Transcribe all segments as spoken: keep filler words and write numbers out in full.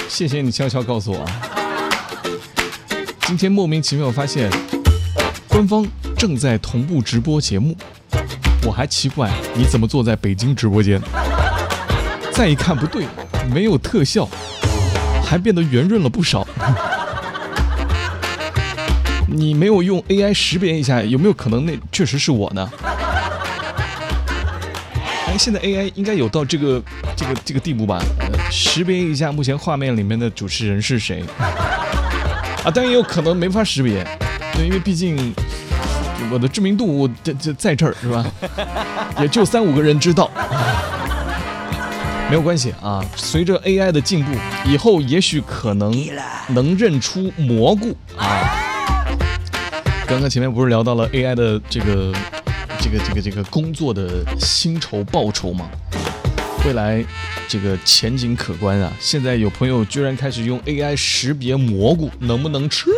谢谢你悄悄告诉我。今天莫名其妙发现官方正在同步直播节目，我还奇怪你怎么坐在北京直播间。再一看不对，没有特效，还变得圆润了不少。你没有用 A I 识别一下，有没有可能那确实是我呢？哎，现在 A I 应该有到这个这个这个地步吧？呃、识别一下目前画面里面的主持人是谁啊？但也有可能没法识别，对，因为毕竟我的知名度这这在这儿是吧？也就三五个人知道。没有关系啊，随着 A I 的进步，以后也许可能能认出蘑菇啊。刚刚前面不是聊到了 A I 的这个这个这个这个工作的薪酬报酬吗？未来这个前景可观啊！现在有朋友居然开始用 A I 识别蘑菇能不能吃？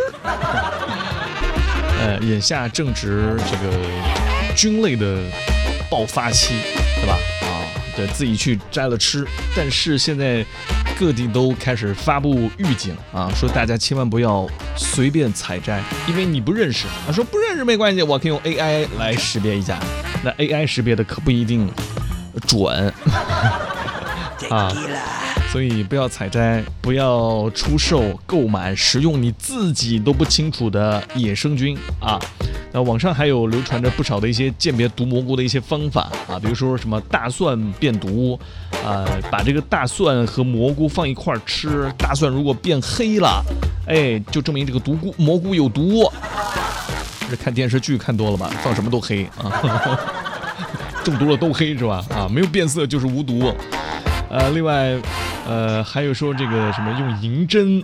呃，眼下正值这个菌类的爆发期，对吧？对，自己去摘了吃，但是现在各地都开始发布预警啊，说大家千万不要随便采摘，因为你不认识啊。说不认识没关系，我可以用 A I 来识别一下，那 A I 识别的可不一定准啊，所以不要采摘，不要出售、购买、食用你自己都不清楚的野生菌啊。那网上还有流传着不少的一些鉴别毒蘑菇的一些方法啊，比如说什么大蒜变毒，啊、呃，把这个大蒜和蘑菇放一块儿吃，大蒜如果变黑了，哎，就证明这个毒菇蘑菇有毒。这看电视剧看多了吧，放什么都黑啊，中毒了都黑是吧？啊，没有变色就是无毒。呃，另外，呃，还有说这个什么用银针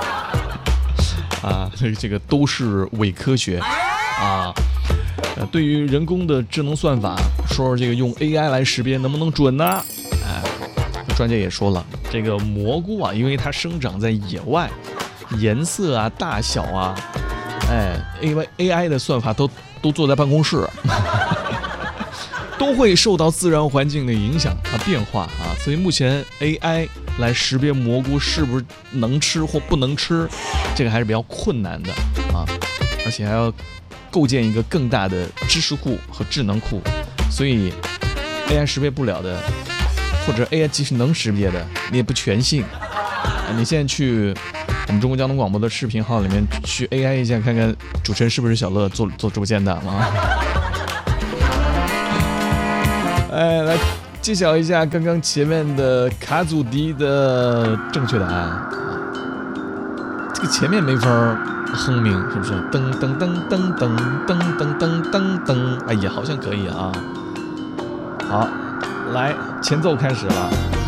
啊，这个这个都是伪科学。啊，呃，对于人工的智能算法，说这个用 A I 来识别能不能准呢？哎，专家也说了，这个蘑菇啊，因为它生长在野外，颜色啊、大小啊，哎，A I A I 的算法都都坐在办公室，都会受到自然环境的影响啊变化啊，所以目前 A I 来识别蘑菇是不是能吃或不能吃，这个还是比较困难的啊，而且还要构建一个更大的知识库和智能库，所以 A I 识别不了的，或者 A I 即使能识别的，你也不全信。啊、你现在去我们中国交通广播的视频号里面去 A I 一下，看看主持人是不是小乐做做直播间的啊？哎，来揭晓一下刚刚前面的卡祖笛的正确答案。这个前面没法哼鸣是不是？噔噔噔噔噔噔噔噔噔噔，哎呀，好像可以啊。好，来前奏开始了。